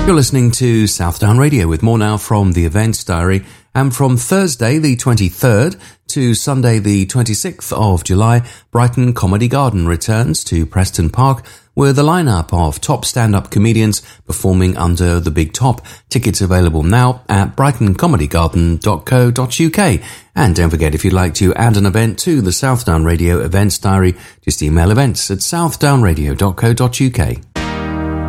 You're listening to Southdown Radio with more now from the Events Diary. And from Thursday the 23rd to Sunday the 26th of July, Brighton Comedy Garden returns to Preston Park with a lineup of top stand-up comedians performing under the Big Top. Tickets available now at brightoncomedygarden.co.uk. And don't forget, if you'd like to add an event to the Southdown Radio Events Diary, just email events@southdownradio.co.uk.